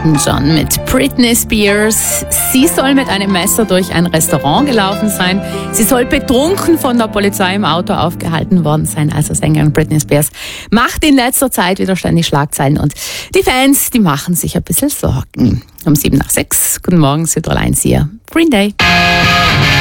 Elton John mit Britney Spears. Sie soll mit einem Messer durch ein Restaurant gelaufen sein. Sie soll betrunken von der Polizei im Auto aufgehalten worden sein. Also Sängerin Britney Spears macht in letzter Zeit wieder ständig Schlagzeilen und die Fans, die machen sich ein bisschen Sorgen. Um 7 nach 6. Guten Morgen, Südtirol 1 hier. Green Day.